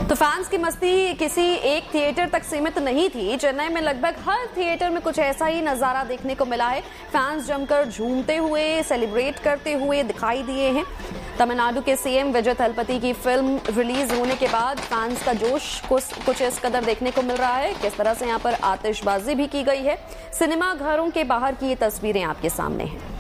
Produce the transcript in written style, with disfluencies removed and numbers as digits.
तो फैंस की मस्ती किसी एक थिएटर तक सीमित नहीं थी। चेन्नई में लगभग हर थिएटर में कुछ ऐसा ही नजारा देखने को मिला है। फैंस जमकर झूमते हुए, सेलिब्रेट करते हुए दिखाई दिए हैं। तमिलनाडु के सीएम विजय थलपति की फिल्म रिलीज होने के बाद फैंस का जोश कुछ इस कदर देखने को मिल रहा है। किस तरह से यहाँ पर आतिशबाजी भी की गई है। सिनेमा घरों के बाहर की ये तस्वीरें आपके सामने हैं।